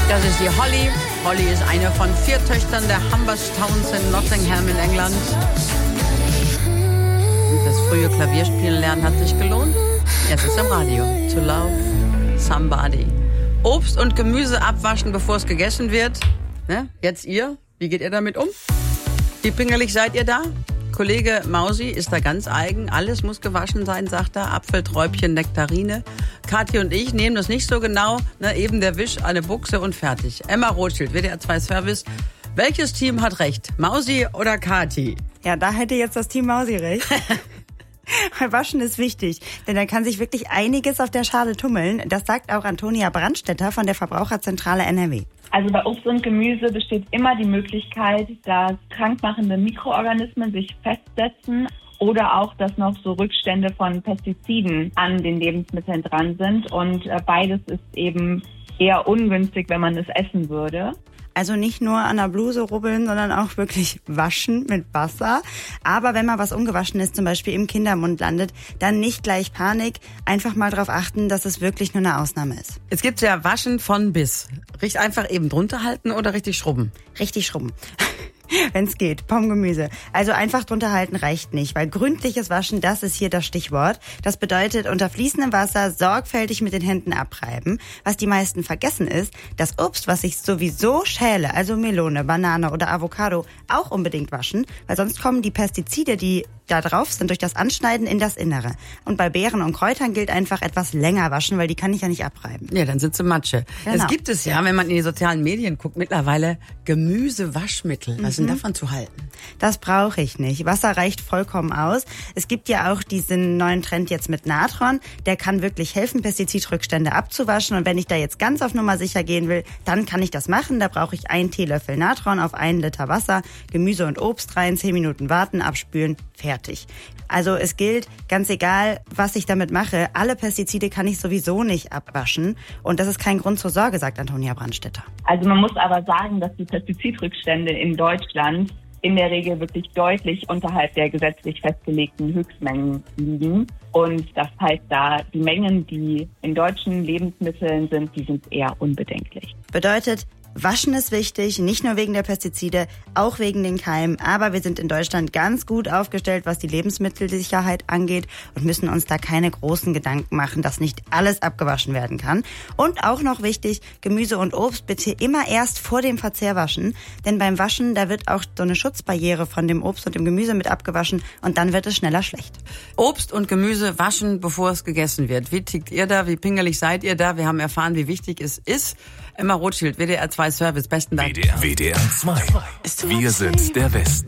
Das ist die Holly. Holly ist eine von 4 Töchtern der Humberstowns in Nottingham in England. Und das frühe Klavierspielen lernen hat sich gelohnt. Jetzt ist im Radio. To love somebody. Obst und Gemüse abwaschen, bevor es gegessen wird. Ne? Jetzt ihr. Wie geht ihr damit um? Wie pingelig seid ihr da? Kollege Mausi ist da ganz eigen. Alles muss gewaschen sein, sagt er. Apfel, Träubchen, Nektarine. Kathi und ich nehmen das nicht so genau. Ne, eben der Wisch, eine Buchse und fertig. Emma Rothschild, WDR 2 Service. Welches Team hat recht? Mausi oder Kathi? Ja, da hätte jetzt das Team Mausi recht. Weil Waschen ist wichtig, denn da kann sich wirklich einiges auf der Schale tummeln. Das sagt auch Antonia Brandstetter von der Verbraucherzentrale NRW. Also bei Obst und Gemüse besteht immer die Möglichkeit, dass krankmachende Mikroorganismen sich festsetzen oder auch, dass noch so Rückstände von Pestiziden an den Lebensmitteln dran sind. Und beides ist eben eher ungünstig, wenn man es essen würde. Also nicht nur an der Bluse rubbeln, sondern auch wirklich waschen mit Wasser. Aber wenn mal was Ungewaschenes zum Beispiel im Kindermund landet, dann nicht gleich Panik. Einfach mal darauf achten, dass es wirklich nur eine Ausnahme ist. Es gibt ja Waschen von bis. Richtig einfach eben drunter halten oder richtig schrubben? Richtig schrubben. Wenn's geht, Pommes-Gemüse. Also einfach drunter halten reicht nicht, weil gründliches Waschen, das ist hier das Stichwort. Das bedeutet unter fließendem Wasser sorgfältig mit den Händen abreiben. Was die meisten vergessen ist, das Obst, was ich sowieso schäle, also Melone, Banane oder Avocado, auch unbedingt waschen, weil sonst kommen die Pestizide, die da drauf sind, durch das Anschneiden in das Innere. Und bei Beeren und Kräutern gilt einfach etwas länger waschen, weil die kann ich ja nicht abreiben. Ja, dann sind sie Matsche. Genau. Es gibt es ja, wenn man in die sozialen Medien guckt, mittlerweile Gemüsewaschmittel. Was ist denn davon zu halten? Das brauche ich nicht. Wasser reicht vollkommen aus. Es gibt ja auch diesen neuen Trend jetzt mit Natron. Der kann wirklich helfen, Pestizidrückstände abzuwaschen. Und wenn ich da jetzt ganz auf Nummer sicher gehen will, dann kann ich das machen. Da brauche ich 1 Teelöffel Natron auf 1 Liter Wasser, Gemüse und Obst rein, 10 Minuten warten, abspülen, fertig. Also es gilt, ganz egal, was ich damit mache, alle Pestizide kann ich sowieso nicht abwaschen. Und das ist kein Grund zur Sorge, sagt Antonia Brandstetter. Also man muss aber sagen, dass die Pestizidrückstände in Deutschland in der Regel wirklich deutlich unterhalb der gesetzlich festgelegten Höchstmengen liegen. Und das heißt, da die Mengen, die in deutschen Lebensmitteln sind, die sind eher unbedenklich. Bedeutet, Waschen ist wichtig, nicht nur wegen der Pestizide, auch wegen den Keimen. Aber wir sind in Deutschland ganz gut aufgestellt, was die Lebensmittelsicherheit angeht und müssen uns da keine großen Gedanken machen, dass nicht alles abgewaschen werden kann. Und auch noch wichtig, Gemüse und Obst bitte immer erst vor dem Verzehr waschen. Denn beim Waschen, da wird auch so eine Schutzbarriere von dem Obst und dem Gemüse mit abgewaschen und dann wird es schneller schlecht. Obst und Gemüse waschen, bevor es gegessen wird. Wie tickt ihr da? Wie pingelig seid ihr da? Wir haben erfahren, wie wichtig es ist. Emma Rothschild, WDR 2 Service. Besten Dank. WDR 2. Wir sind der Westen.